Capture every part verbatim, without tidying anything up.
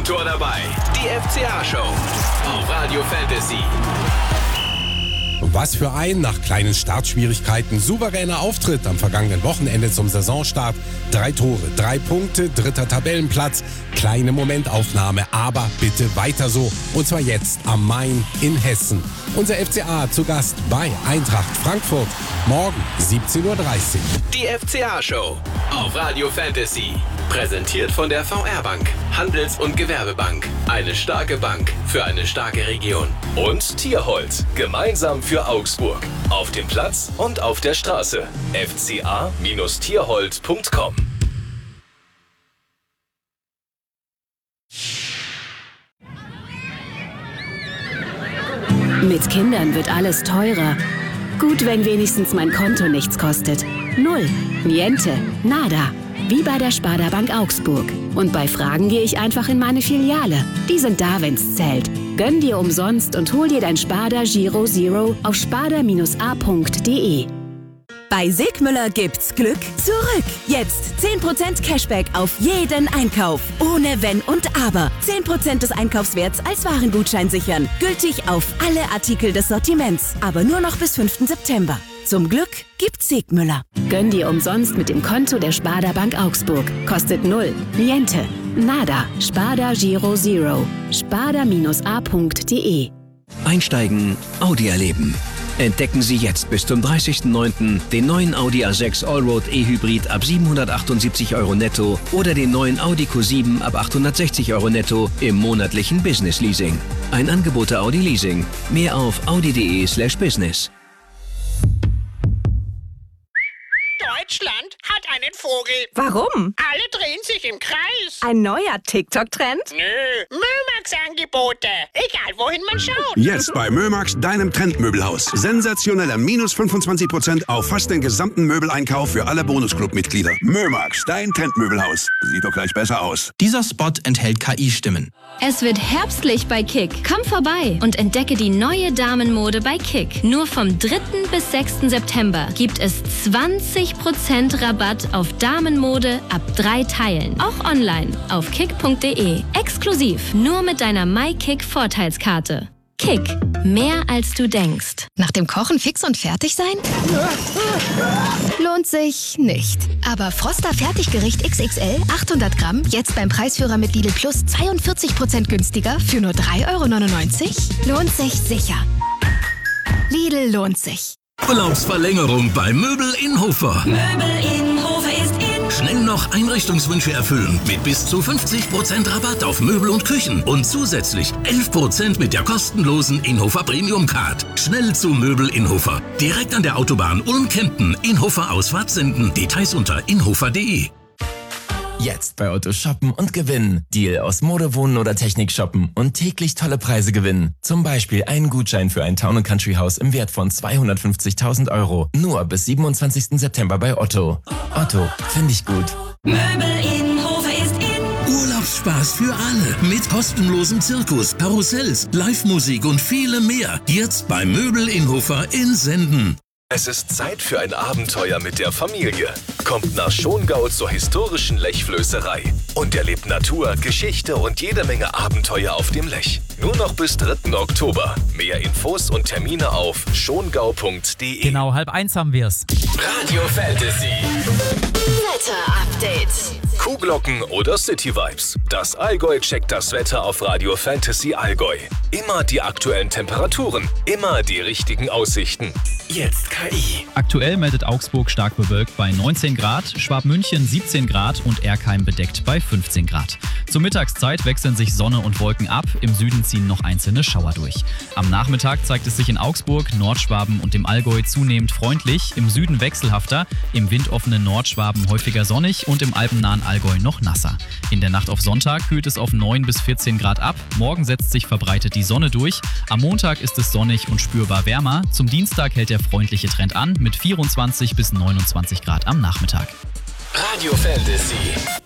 Tor dabei. Die F C A-Show auf Radio Fantasy. Was für ein, nach kleinen Startschwierigkeiten, souveräner Auftritt am vergangenen Wochenende zum Saisonstart. Drei Tore, drei Punkte, dritter Tabellenplatz. Kleine Momentaufnahme, aber bitte weiter so. Und zwar jetzt am Main in Hessen. Unser F C A zu Gast bei Eintracht Frankfurt. Morgen siebzehn Uhr dreißig. Die F C A-Show auf Radio Fantasy. Präsentiert von der V R Bank, Handels- und Gewerbebank. Eine starke Bank für eine starke Region. Und Tierhold, gemeinsam für Augsburg. Auf dem Platz und auf der Straße. f c a Bindestrich tierhold punkt com. Mit Kindern wird alles teurer. Gut, wenn wenigstens mein Konto nichts kostet. Null, niente, nada. Wie bei der Sparda Bank Augsburg. Und bei Fragen gehe ich einfach in meine Filiale. Die sind da, wenn's zählt. Gönn dir umsonst und hol dir dein Sparda Giro Zero auf sparda Bindestrich a punkt de. Bei Sigmüller gibt's Glück zurück. Jetzt zehn Prozent Cashback auf jeden Einkauf. Ohne Wenn und Aber. zehn Prozent des Einkaufswerts als Warengutschein sichern. Gültig auf alle Artikel des Sortiments. Aber nur noch bis fünften September. Zum Glück gibt's Sigmüller. Gönn dir umsonst mit dem Konto der Sparda Bank Augsburg. Kostet null, niente, nada. Sparda Giro Zero. sparda Bindestrich a punkt de. Einsteigen, Audi erleben. Entdecken Sie jetzt bis zum dreißigsten neunten den neuen Audi A sechs Allroad E-Hybrid ab siebenhundertachtundsiebzig Euro netto oder den neuen Audi Q sieben ab achthundertsechzig Euro netto im monatlichen Business Leasing. Ein Angebot der Audi Leasing. Mehr auf audi punkt de slash business. Deutschland hat einen Vogel. Warum? Alle drehen sich im Kreis. Ein neuer TikTok-Trend? Nö, Mömax-Angebote. Egal, wohin man schaut. Jetzt bei Mömax, deinem Trendmöbelhaus. Sensationeller minus fünfundzwanzig Prozent auf fast den gesamten Möbeleinkauf für alle Bonusclub-Mitglieder. Mömax, dein Trendmöbelhaus. Sieht doch gleich besser aus. Dieser Spot enthält K I-Stimmen. Es wird herbstlich bei Kick. Komm vorbei und entdecke die neue Damenmode bei Kick. Nur vom dritten bis sechsten September gibt es zwanzig Prozent Rabatt auf Damenmode ab drei Teilen. Auch online auf kick punkt de. Exklusiv nur mit deiner MyKick-Vorteilskarte. Kick. Mehr als du denkst. Nach dem Kochen fix und fertig sein? Lohnt sich nicht. Aber Froster Fertiggericht X X L achthundert Gramm jetzt beim Preisführer mit Lidl Plus zweiundvierzig Prozent günstiger für nur drei Euro neunundneunzig? Lohnt sich sicher. Lidl lohnt sich. Urlaubsverlängerung bei Möbel Innhofer. Möbel Innhofer ist in. Schnell noch Einrichtungswünsche erfüllen mit bis zu fünfzig Prozent Rabatt auf Möbel und Küchen und zusätzlich elf Prozent mit der kostenlosen Innhofer Premium Card. Schnell zu Möbel Innhofer. Direkt an der Autobahn Ulm-Kempten. Innhofer Ausfahrt senden. Details unter innhofer punkt de. Jetzt bei Otto shoppen und gewinnen. Deal aus Mode, Wohnen oder Technik shoppen und täglich tolle Preise gewinnen. Zum Beispiel einen Gutschein für ein Town and Country Haus im Wert von zweihundertfünfzigtausend Euro. Nur bis siebenundzwanzigsten September bei Otto. Otto, finde ich gut. Möbel Innhofer ist in. Urlaubsspaß für alle mit kostenlosem Zirkus, Karussells, Live-Musik und vielem mehr. Jetzt bei Möbel Innhofer in Senden. Es ist Zeit für ein Abenteuer mit der Familie. Kommt nach Schongau zur historischen Lechflößerei und erlebt Natur, Geschichte und jede Menge Abenteuer auf dem Lech. Nur noch bis dritten Oktober. Mehr Infos und Termine auf schongau punkt de. Genau, halb eins haben wir's. Radio Fantasy. Wetter-Update. Kuhglocken oder City Vibes. Das Allgäu checkt das Wetter auf Radio Fantasy Allgäu. Immer die aktuellen Temperaturen, immer die richtigen Aussichten. Jetzt K I. Aktuell meldet Augsburg stark bewölkt bei neunzehn Grad, Schwabmünchen siebzehn Grad und Erkheim bedeckt bei fünfzehn Grad. Zur Mittagszeit wechseln sich Sonne und Wolken ab, im Süden ziehen noch einzelne Schauer durch. Am Nachmittag zeigt es sich in Augsburg, Nordschwaben und dem Allgäu zunehmend freundlich, im Süden wechselhafter, im windoffenen Nordschwaben häufiger sonnig und im alpennahen Allgäu noch nasser. In der Nacht auf Sonntag kühlt es auf neun bis vierzehn Grad ab, morgen setzt sich verbreitet die Sonne durch, am Montag ist es sonnig und spürbar wärmer, zum Dienstag hält der freundliche Trend an mit vierundzwanzig bis neunundzwanzig Grad am Nachmittag. Radio Fantasy.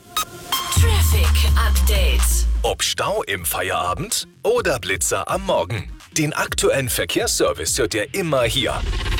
Traffic Update. Ob Stau im Feierabend oder Blitzer am Morgen. Den aktuellen Verkehrsservice hört ihr immer hier.